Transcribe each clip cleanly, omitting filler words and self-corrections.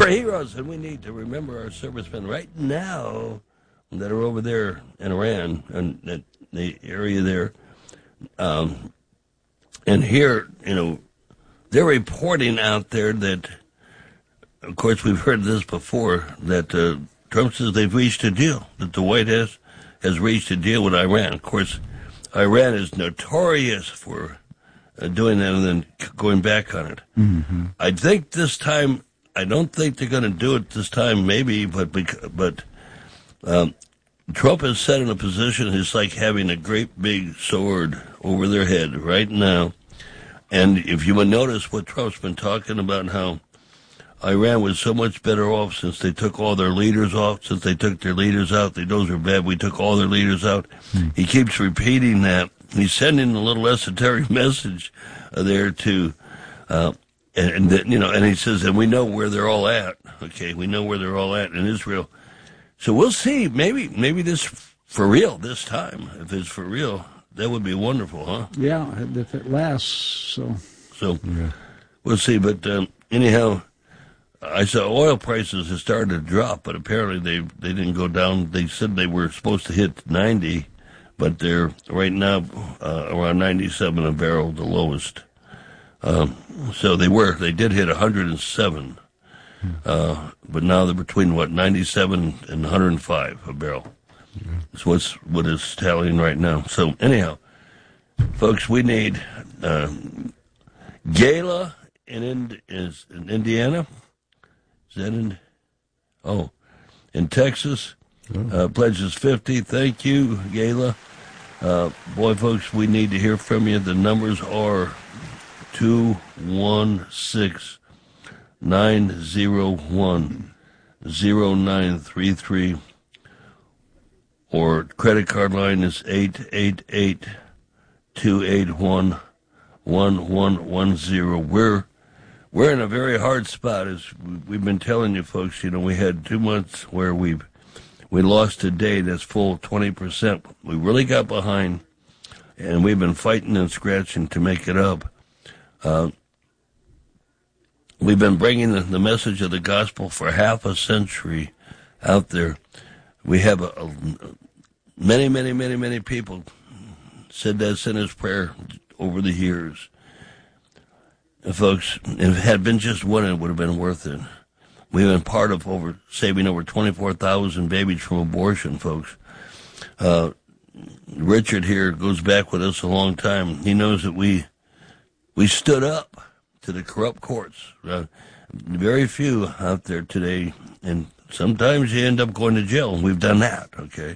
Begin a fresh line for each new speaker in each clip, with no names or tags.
our heroes, and we need to remember our servicemen right now that are over there in Iran and the area there. And here, they're reporting out there that, of course, we've heard this before, that Trump says they've reached a deal, that the White House has reached a deal with Iran. Of course, Iran is notorious for doing that and then going back on it. Mm-hmm. I think this time, I don't think they're going to do it this time, maybe, but Trump is set in a position, it's like having a great big sword over their head right now. And if you would notice what Trump's been talking about, how Iran was so much better off since they took all their leaders off, since they took their leaders out. Those are bad. We took all their leaders out. He keeps repeating that. He's sending a little esoteric message there to, and he says, and we know where they're all at. Okay, we know where they're all at in Israel. So we'll see. Maybe this for real this time. If it's for real, that would be wonderful, huh?
Yeah, if it lasts. So
yeah. We'll see. But anyhow, I saw oil prices have started to drop, but apparently they didn't go down. They said they were supposed to hit 90, but they're right now around 97 a barrel, the lowest. So they did hit 107. But now they're between 97 and 105 a barrel. That's what it's tallying right now. So anyhow, folks, we need Gala in Indiana. Is that in Texas? Pledges 50. Thank you, Gala. Boy, folks, we need to hear from you. The numbers are 216-901-0933, or credit card line is 888-281-1110. We're in a very hard spot, as we've been telling you folks. We had 2 months where we lost a day that's full 20%. We really got behind, and we've been fighting and scratching to make it up. We've been bringing the message of the gospel for half a century out there. We have many people said that sinner's prayer over the years. Folks, if it had been just one, it would have been worth it. We've been part of saving over 24,000 babies from abortion, folks. Richard here goes back with us a long time. He knows that we stood up to the corrupt courts. Very few out there today, and sometimes you end up going to jail, and we've done that, okay?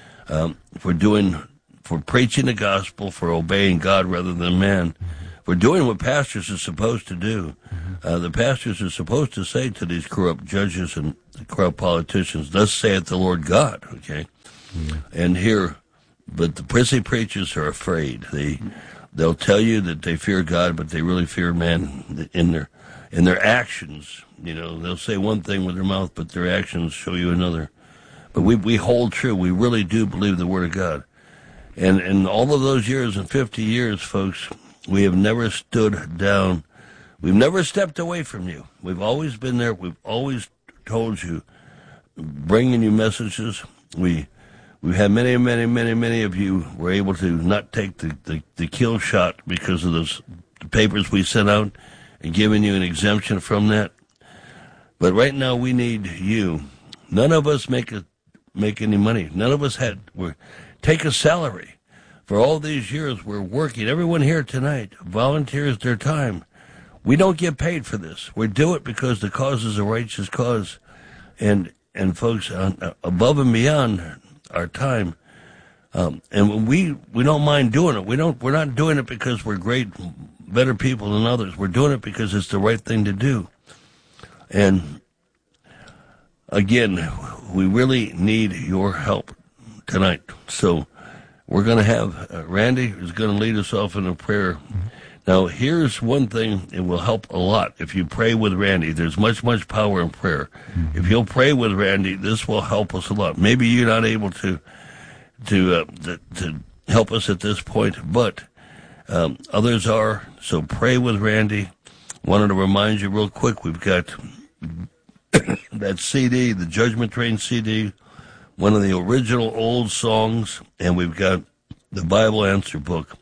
For preaching the gospel, for obeying God rather than man. We're doing what pastors are supposed to do. The pastors are supposed to say to these corrupt judges and the corrupt politicians, "Thus saith the Lord God," okay? And but the prissy preachers are afraid. They'll tell you that they fear God, but they really fear man in their actions. They'll say one thing with their mouth, but their actions show you another. But we hold true. We really do believe the Word of God. And in all of those years, in 50 years, folks, we have never stood down. We've never stepped away from you. We've always been there. We've always told you, bringing you messages. We've had many of you were able to not take the kill shot because of the papers we sent out and giving you an exemption from that. But right now we need you. None of us make any money. None of us take a salary. For all these years we're working. Everyone here tonight volunteers their time. We don't get paid for this. We do it because the cause is a righteous cause. And folks, above and beyond our time, and we don't mind doing it. We're not doing it because we're better people than others. We're doing it because it's the right thing to do. And again, we really need your help tonight. So we're going to have Randy who's going to lead us off in a prayer. Mm-hmm. Now, here's one thing. It will help a lot if you pray with Randy. There's much power in prayer. Mm-hmm. If you'll pray with Randy, this will help us a lot. Maybe you're not able to help us at this point, but others are. So pray with Randy. Wanted to remind you real quick, we've got that CD, the Judgment Train CD, one of the original old songs, and we've got the Bible Answer Book.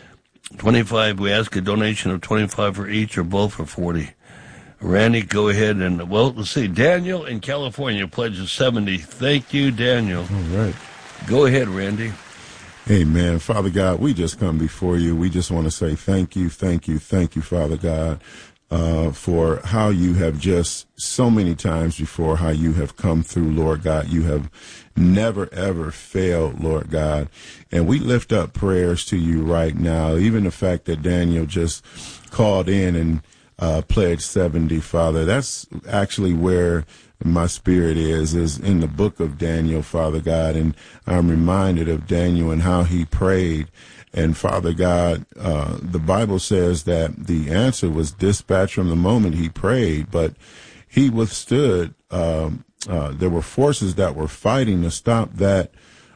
25, we ask a donation of 25 for each or both for 40. Randy, go ahead and, well, let's see. Daniel in California pledges 70. Thank you, Daniel.
All right.
Go ahead, Randy.
Amen. Father God, we just come before you. We just want to say thank you, Father God, for how you have just so many times before, how you have come through, Lord God. You have never, ever failed, Lord God. And we lift up prayers to you right now. Even the fact that Daniel just called in and pledged 70, Father, that's actually where my spirit is in the book of Daniel, Father God. And I'm reminded of Daniel and how he prayed. And Father God, the Bible says that the answer was dispatched from the moment he prayed, but he withstood. There were forces that were fighting to stop that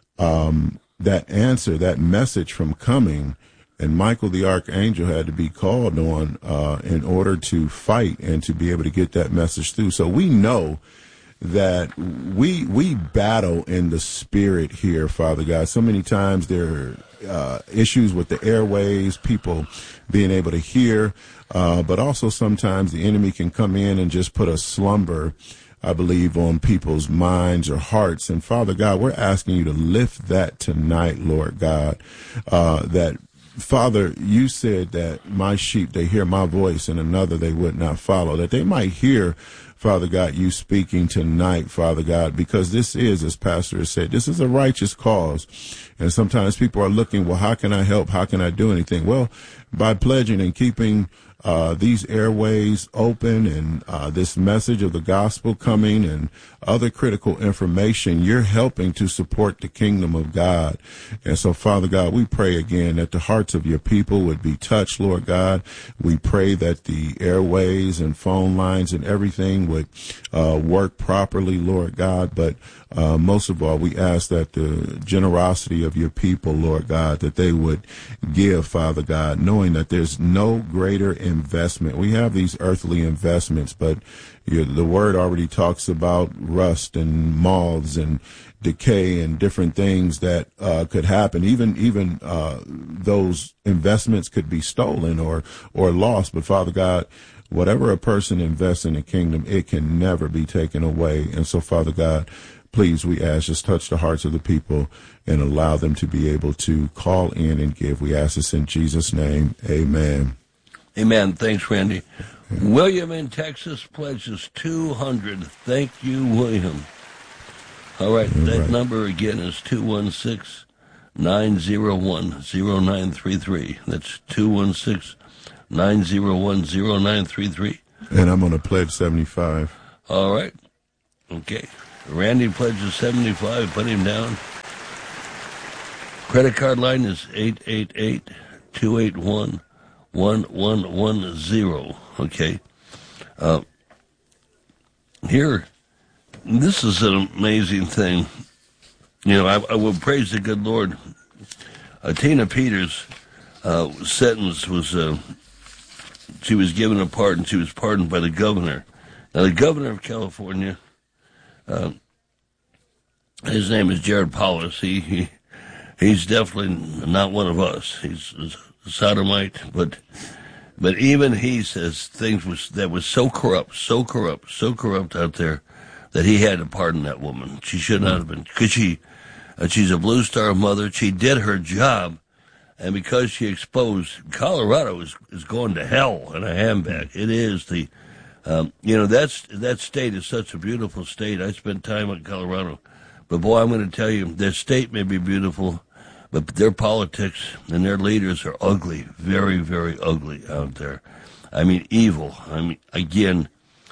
answer, that message from coming. And Michael the archangel had to be called on in order to fight and to be able to get that message through. So we know that we battle in the spirit here, Father God. So many times there are issues with the airways, people being able to hear, but also sometimes the enemy can come in and just put a slumber, I believe, on people's minds or hearts. And Father God, we're asking you to lift that tonight, Lord God, that Father, you said that my sheep, they hear my voice, and another they would not follow, that they might hear, Father God, you speaking tonight, Father God, because this is, as Pastor has said, this is a righteous cause. And sometimes people are looking, well, how can I help? How can I do anything? Well, by pledging and keeping these airways open and this message of the gospel coming and other critical information, you're helping to support the kingdom of God. And so, Father God, we pray again that the hearts of your people would be touched, Lord God. We pray that the airways and phone lines and everything would work properly, Lord God. But most of all, we ask that the generosity of your people, Lord God, that they would give, Father God, knowing that there's no greater investment. We have these earthly investments, but the word already talks about rust and moths and decay and different things that could happen. Even those investments could be stolen or lost. But Father God, whatever a person invests in the kingdom, it can never be taken away. And so, Father God, please, we ask, just touch the hearts of the people and allow them to be able to call in and give. We ask this in Jesus' name. Amen.
Amen. Thanks, Randy. William in Texas pledges 200. Thank you, William. All right. That number again is 216-901-0933. That's 216-901-0933.
And I'm going to pledge 75.
All right. Okay. Randy pledges 75. Put him down. Credit card line is 888-281-1110. Okay. Here, this is an amazing thing. You know, I will praise the good Lord. Tina Peters' sentence was, she was given a pardon. She was pardoned by the governor. Now, the governor of California, his name is Jared Polis. He's definitely not one of us. He's a sodomite, but even he says things that was so corrupt out there that he had to pardon that woman. She should not have been, because she's a Blue Star mother. She did her job, and because she exposed, Colorado is going to hell in a handbag. It is the, that state is such a beautiful state. I spent time in Colorado, but boy, I'm going to tell you, their state may be beautiful, but their politics and their leaders are ugly, very, very ugly out there. I mean, evil. I mean, again,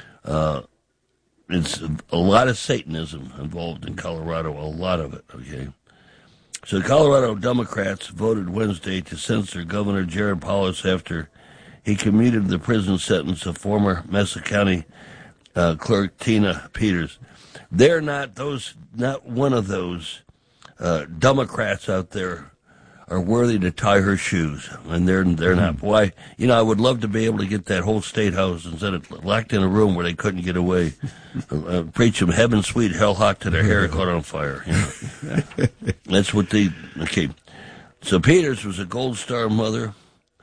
it's a lot of Satanism involved in Colorado, a lot of it, okay? So Colorado Democrats voted Wednesday to censor Governor Jared Polis after he commuted the prison sentence of former Mesa County clerk Tina Peters. They're not one of those Democrats out there are worthy to tie her shoes, and they're not. Why? I would love to be able to get that whole state house instead of locked in a room where they couldn't get away. Preach them heaven sweet, hell hot to their hair caught on fire. That's what okay. So Peters was a Gold Star mother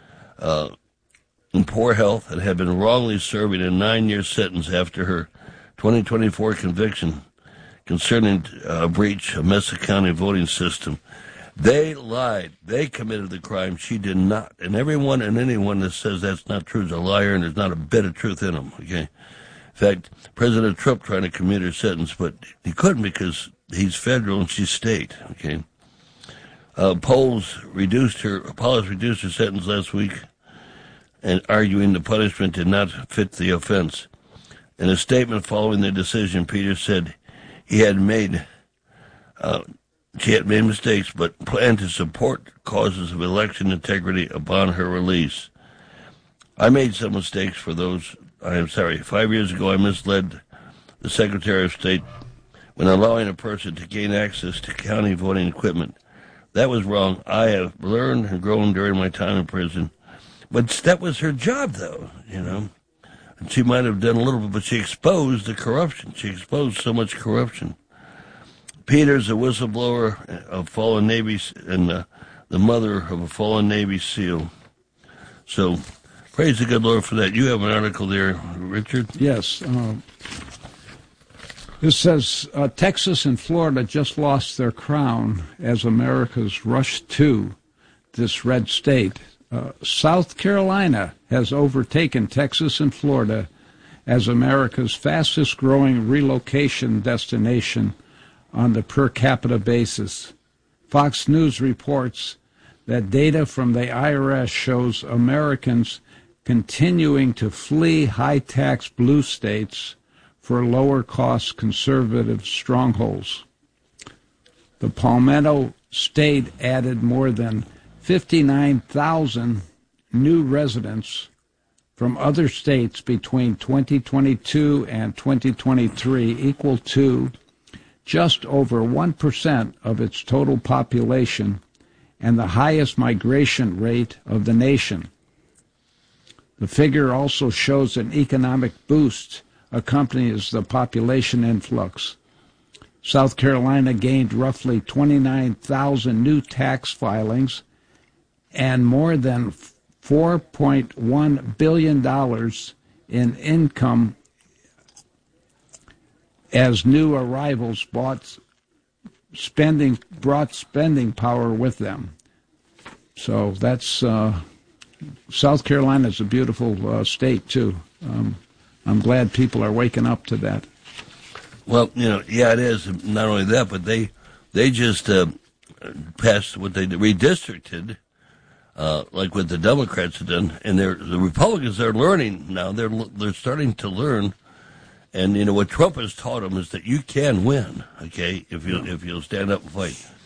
in poor health and had been wrongly serving a 9-year sentence after her 2024 conviction concerning a breach of Mesa County voting system. They lied. They committed the crime. She did not. And everyone and anyone that says that's not true is a liar, and there's not a bit of truth in them, okay? In fact, President Trump tried to commute her sentence, but he couldn't because he's federal and she's state, okay? Apollos reduced her sentence last week, and arguing the punishment did not fit the offense. In a statement following the decision, Peters said she had made mistakes, but planned to support causes of election integrity upon her release. I made some mistakes for those. I am sorry. 5 years ago, I misled the Secretary of State when allowing a person to gain access to county voting equipment. That was wrong. I have learned and grown during my time in prison. But that was her job, though, And she might have done a little bit, but she exposed the corruption. She exposed so much corruption. Peters, a whistleblower of fallen Navy, and the mother of a fallen Navy SEAL. So, praise the good Lord for that. You have an article there, Richard?
Yes. This says, Texas and Florida just lost their crown as America's rush to this red state. South Carolina has overtaken Texas and Florida as America's fastest-growing relocation destination on the per capita basis. Fox News reports that data from the IRS shows Americans continuing to flee high-tax blue states for lower-cost conservative strongholds. The Palmetto State added more than 59,000 new residents from other states between 2022 and 2023, equal to just over 1% of its total population and the highest migration rate of the nation. The figure also shows an economic boost accompanies the population influx. South Carolina gained roughly 29,000 new tax filings and more than $4.1 billion in income as new arrivals brought spending power with them. So that's South Carolina is a beautiful state too. I'm glad people are waking up to that.
Well, yeah, it is. Not only that, but they just passed what they redistricted, like what the Democrats have done, and the Republicans are learning now. They're starting to learn. And what Trump has taught them is that you can win, okay, if you'll stand up and fight.